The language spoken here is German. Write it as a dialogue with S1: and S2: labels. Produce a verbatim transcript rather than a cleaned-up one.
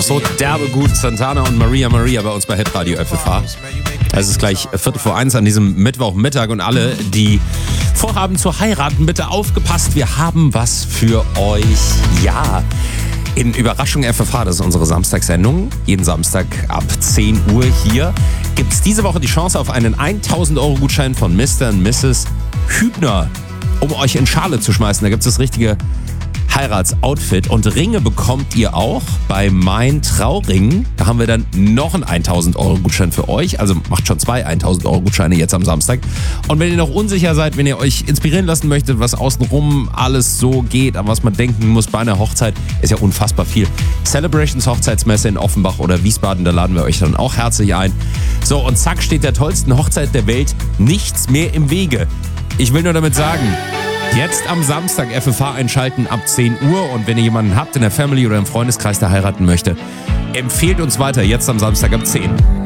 S1: so derbe gut. Santana und Maria Maria bei uns bei Hitradio F F H. Es ist gleich Viertel vor eins an diesem Mittwochmittag und alle, die vorhaben zu heiraten, bitte aufgepasst, wir haben was für euch. Ja, in Überraschung F F H, das ist unsere Samstagssendung. Jeden Samstag ab zehn Uhr hier gibt es diese Woche die Chance auf einen tausend Euro Gutschein von Mister und Misses Hübner, um euch in Schale zu schmeißen. Da gibt es das richtige Heiratsoutfit und Ringe bekommt ihr auch bei Mein Trauring. Da haben wir dann noch einen tausend Euro Gutschein für euch. Also macht schon zwei tausend Euro Gutscheine jetzt am Samstag. Und wenn ihr noch unsicher seid, wenn ihr euch inspirieren lassen möchtet, was außenrum alles so geht, an was man denken muss bei einer Hochzeit, ist ja unfassbar viel. Celebrations Hochzeitsmesse in Offenbach oder Wiesbaden, da laden wir euch dann auch herzlich ein. So, und zack steht der tollsten Hochzeit der Welt nichts mehr im Wege. Ich will nur damit sagen, jetzt am Samstag F F H einschalten ab zehn Uhr und wenn ihr jemanden habt in der Family oder im Freundeskreis, der heiraten möchte, empfehlt uns weiter jetzt am Samstag ab zehn.